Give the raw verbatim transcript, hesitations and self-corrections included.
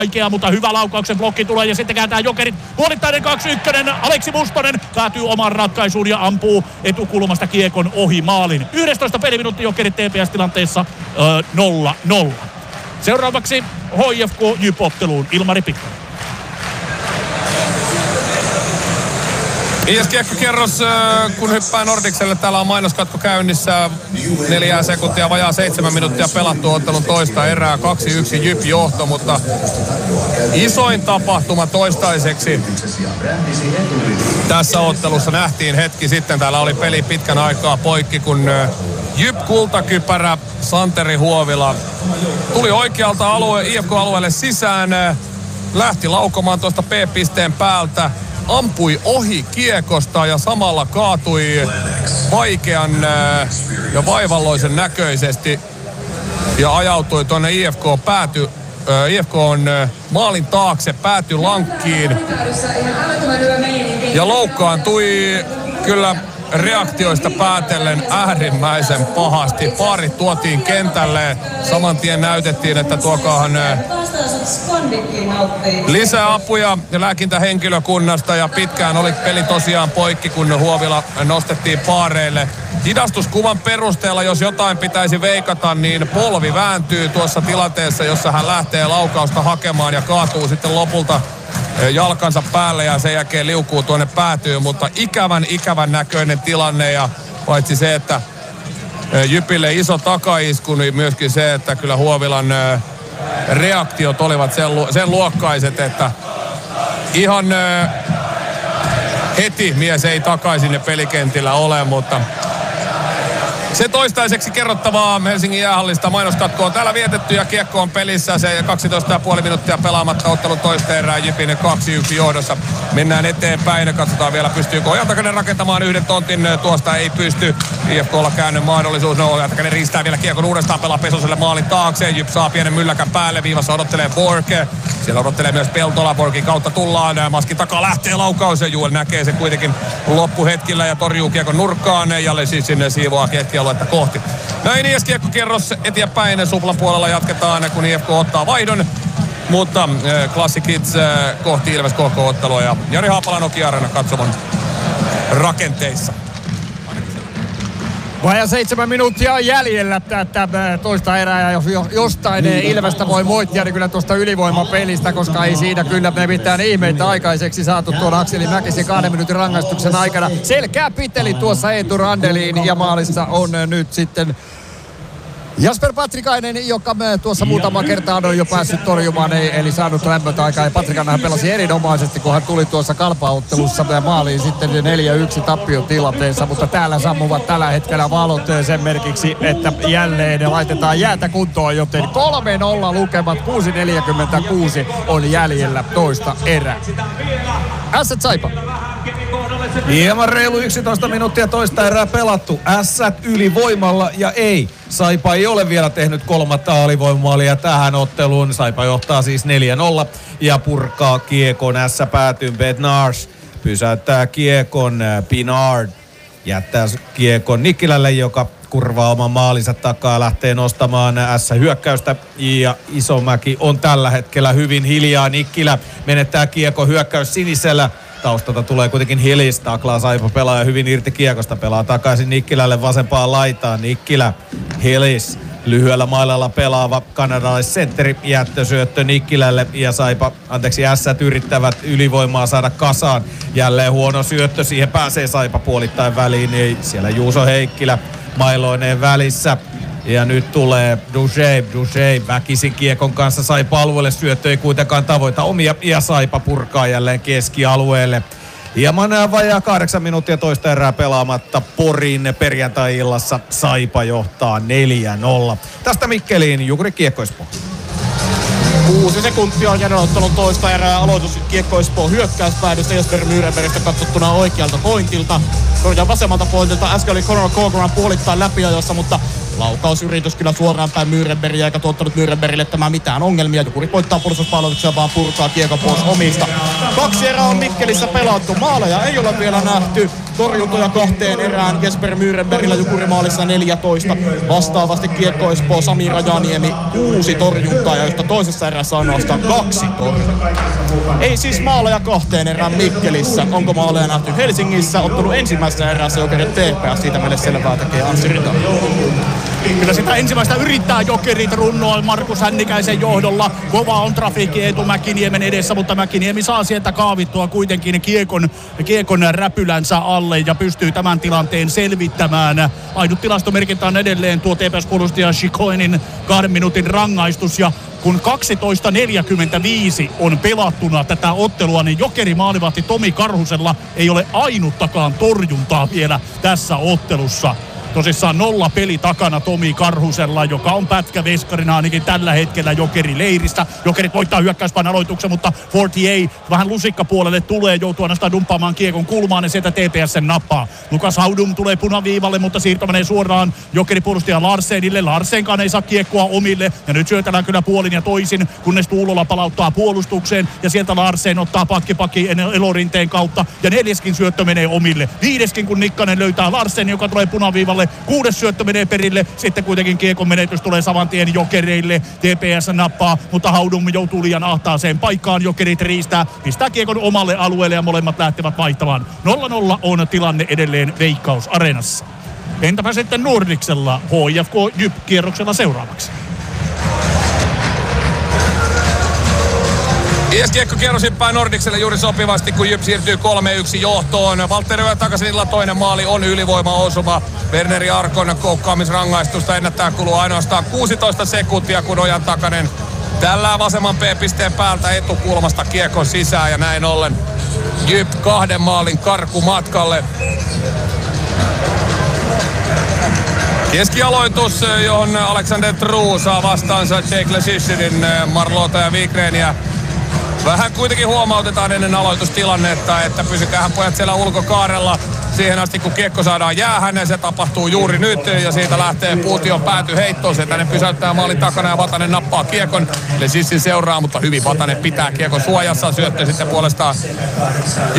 vaikea, mutta hyvä laukauksen blokki tulee ja sitten kääntää Jokerit. Puolittainen kaksi yksi. Aleksi Mustonen päätyy oman ratkaisuun ja ampuu etukulmasta kiekon ohi maalin. yksitoista peliminuutti Jokerit T P S-tilanteessa öö, nolla nolla. Seuraavaksi H I F K Jyp-otteluun. Ilmari Pikkanen. Viides kiekkokierros, kun hyppää Nordicselle. Täällä on mainoskatko käynnissä. Neljää sekuntia, vajaa seitsemän minuuttia pelattu ottelun toista erää. kaksi yksi Jyp johto, mutta isoin tapahtuma toistaiseksi tässä ottelussa nähtiin hetki sitten. Täällä oli peli pitkän aikaa poikki, kun Jyp kultakypärä Santeri Huovila tuli oikealta alue, I F K-alueelle sisään. Lähti laukomaan tuosta P-pisteen päältä. Ampui ohi kiekosta ja samalla kaatui vaikean ja vaivalloisen näköisesti ja ajautui tuonne I F K pääty, I F K on maalin taakse, päätyi lankkiin ja loukkaantui kyllä reaktioista päätellen äärimmäisen pahasti. Paarit tuotiin kentälle. Saman tien näytettiin, että tuokaahan lisää apuja ja lääkintähenkilökunnasta. Ja pitkään oli peli tosiaan poikki, kun Huovila nostettiin paareille. Hidastuskuvan perusteella, jos jotain pitäisi veikata, niin polvi vääntyy tuossa tilanteessa, jossa hän lähtee laukausta hakemaan ja kaatuu sitten lopulta jalkansa päälle ja sen jälkeen liukuu tuonne päätyyn, mutta ikävän ikävän näköinen tilanne ja paitsi se, että Jypille iso takaisku, niin myöskin se, että kyllä Huovilan reaktiot olivat sen, sen luokkaiset, että ihan heti mies ei takaisin ne pelikentillä ole, mutta se toistaiseksi kerrottavaa Helsingin jäähallista. Mainoskatko on täällä vietetty ja kiekko on pelissä. Se kaksitoista pilkku viisi minuuttia pelaamatta ottelun toista erää Jypin kaksi yksi johdossa. Mennään eteenpäin ja katsotaan vielä pystyykö Ojantakainen rakentamaan yhden tontin. Tuosta ei pysty. I F K:lla käänne mahdollisuus. No Ojantakainen riistää vielä kiekon uudestaan, pelaa Pesoselle maalin taakse. Jyp saa pienen mylläkän päälle. Viivassa odottelee Borke. Siellä odottelee myös Peltola. Borkin kautta tullaan. Maskin takaa lähtee laukaus ja Juel näkee sen kuitenkin loppuhetkillä ja torjuu kiekon nurkkaan. Jalle siis sinne siivoaa keskialuetta kohti. Näin I S K-kierros eteenpäin. Suplan puolella jatketaan, kun I F K ottaa vaihdon. Mutta äh, Classic Kids äh, kohti Ilves K K-ottelua ja Jari Haapala Nokia-areena katsoman rakenteissa. Vajaa seitsemän minuuttia on jäljellä tätä toista erää ja jos jostain Ilvestä voi moittia, niin kyllä tuosta ylivoimapelistä, koska ei siinä kyllä me mitään ihmeitä aikaiseksi saatu tuon Akseli Mäkisen kahden minuutin rangaistuksen aikana. Selkää piteli tuossa Eetu Randeliin ja maalissa on nyt sitten Jasper Patrikainen, joka tuossa muutama kertaa on jo päässyt torjumaan, eli saanut lämpötä aikaa. Ja Patrikainen pelasi erinomaisesti, kun hän tuli tuossa Kalpa-ottelussa maaliin sitten neljä yksi tappion tilanteessa. Mutta täällä sammuvat tällä hetkellä valot sen merkiksi, että jälleen laitetaan jäätä kuntoon, joten kolme nolla lukemat, kuusi neljäkymmentäkuusi on jäljellä toista erää. Ässät Saipa. Hieman reilu yksitoista minuuttia toista erää pelattu. Ässät ylivoimalla ja ei. Saipa ei ole vielä tehnyt kolmatta alivoimaalia tähän otteluun. Saipa johtaa siis neljä nolla ja purkaa kiekon. Ässä päätyyn Bednars pysäyttää kiekon. Pinard jättää kiekon Nikkilälle, joka kurvaa oman maalinsa takaa, lähtee nostamaan Ässä hyökkäystä ja Isomäki on tällä hetkellä hyvin hiljaa. Nikkilä menettää kiekon, hyökkäys sinisellä. Taustalta tulee kuitenkin Hillis, taklaa Saipa pelaaja hyvin irti kiekosta, pelaa takaisin Nikkilälle vasempaan laitaan. Nikkilä, Hillis, lyhyellä mailalla pelaava kanadalaissentteri, jättösyöttö Nikkilälle ja Saipa, anteeksi Ässät yrittävät ylivoimaa saada kasaan. Jälleen huono syöttö, siihen pääsee Saipa puolittain väliin, niin siellä Juuso Heikkilä mailoineen välissä. Ja nyt tulee Duchey, Duchey väkisin kiekon kanssa Saipa alueelle, syöttö ei kuitenkaan tavoita omia ja Saipa purkaa jälleen keskialueelle. Hieman vajaa kahdeksan minuuttia toista erää pelaamatta Porin perjantai-illassa Saipa johtaa neljä nolla. Tästä Mikkeliin Jukuri Kiekko Espoo. Kuusi sekuntia on jäljellä ottelun toista erää. Aloitus Kiekko Espoo hyökkäyspäädystä Jesper Myyrenbergistä katsottuna oikealta pointilta. Korjaan vasemmalta pointilta. Äsken oli Conor Corcoran puolittain läpiajossa, mutta Laukausyritys kyllä suoraan päin Nürnbergia, eikä tuottanut Nürnbergille tämä mitään ongelmia. Jukurit voittaa puolustuspalautuksia, vaan purkaa kiekon pois omista. Kaksi erää on Mikkelissä pelattu. Maaleja ei ole vielä nähty. Torjuntoja kahteen erään Jesper Nürnbergillä Jukurimaalissa neljätoista. Vastaavasti Kiekko Espoo Sami Rajaniemi kuusi torjuntaa ja yhtä toisessa erässä ainoastaan kaksi torjuntaa. Ei siis maaleja kahteen erään Mikkelissä. Onko maaleja nähty Helsingissä? Ottanut ensimmäisessä erässä Jokerit T P S. Siitä meille selvää tekee Anssi Rita. Kyllä sitä ensimmäistä yrittää Jokerit runnoa Markus Hännikäisen johdolla. Kova on trafiikki Eetu Mäkiniemen edessä, mutta Mäkiniemi saa sieltä kaavittua kuitenkin kiekon, kiekon räpylänsä alle ja pystyy tämän tilanteen selvittämään. Ainut tilastomerkintä on edelleen tuo T P S-puolustaja Shikoinin kahden minuutin rangaistus ja kun kaksitoista neljäkymmentäviisi on pelattuna tätä ottelua, niin Jokeri maalivahti Tomi Karhusella ei ole ainuttakaan torjuntaa vielä tässä ottelussa. Tosissaan nolla peli takana Tomi Karhusella, joka on pätkäveskarina ainakin tällä hetkellä Jokeri leiristä. Jokerit voittaa hyökkäyspain aloituksen, mutta Fortier vähän lusikkapuolelle tulee, joutuu ainoastaan dumppaamaan kiekon kulmaan ja sieltä T P S sen nappaa. Lukas Haudum tulee punaviivalle, mutta siirto menee suoraan Jokeri puolustaja Larsenille. Larsenkaan ei saa kiekkoa omille ja nyt syötellään kyllä puolin ja toisin, kunnes Tuulola palauttaa puolustukseen ja sieltä Larsen ottaa pakki-pakki Elorinteen kautta ja neljäskin syöttö menee omille. Viideskin kun Nikkanen löytää Larsen, joka tulee punaviivalle. Kuudes syöttö menee perille, sitten kuitenkin kiekon menetys tulee saman tien Jokereille. T P S nappaa, mutta Haudum joutuu liian ahtaaseen paikkaan. Jokerit riistää, pistää kiekon omalle alueelle ja molemmat lähtevät vaihtamaan. nolla nolla on tilanne edelleen Veikkaus Areenassa. Entäpä sitten Nordicsella H I F K J Y P kierroksella seuraavaksi? I S-kiekko kierros hyppää Nordicselle juuri sopivasti, kun J Y P siirtyy kolme yksi johtoon. Valtteri Röö takaisin, toinen maali on ylivoimaosuma. Werneri Arkon koukkaamisrangaistusta ennättää kuluu ainoastaan kuusitoista sekuntia, kun Ojan Takanen tällä vasemman P-pisteen päältä etukulmasta kiekon sisään ja näin ollen J Y P kahden maalin karkumatkalle. Keskialoitus, johon Alexander True saa vastaansa Jake Lesishinin, Marlota ja Wigreniä. Vähän kuitenkin huomautetaan ennen aloitustilannetta, että pysykäähän pojat siellä ulkokaarella siihen asti, kun kiekko saadaan jäähän. Ja se tapahtuu juuri nyt ja siitä lähtee Puution pääty heittoon. Se tänne pysäyttää maalin takana ja Vatanen nappaa kiekon. Lesissin seuraa, mutta hyvin Vatanen pitää kiekon suojassa. Syöttö sitten puolestaan